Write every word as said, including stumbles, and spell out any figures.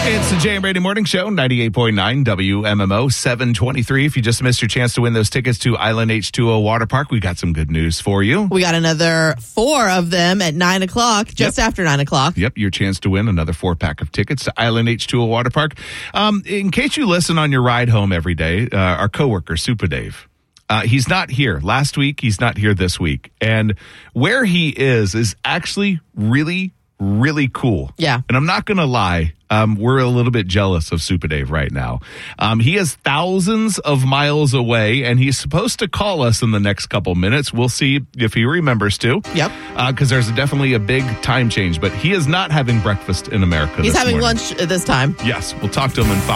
It's the Jay and Brady Morning Show, ninety-eight point nine W M M O, seven twenty-three. If you just missed your chance to win those tickets to Island H two O Water Park, we got some good news for you. We got another four of them at nine o'clock, just Yep. after nine o'clock. Yep, your chance to win another four-pack of tickets to Island H two O Water Park. Um, in case you listen on your ride home every day, uh, our coworker, Super Dave, uh, he's not here. Last week, he's not here this week. And where he is is actually really, really cool. Yeah. And I'm not going to lie. Um, we're a little bit jealous of Super Dave right now. Um, he is thousands of miles away, and he's supposed to call us in the next couple minutes. We'll see if he remembers to. Yep. Because uh, there's definitely a big time change, but he is not having breakfast in America He's this having morning. lunch at this time. Yes, we'll talk to him in five.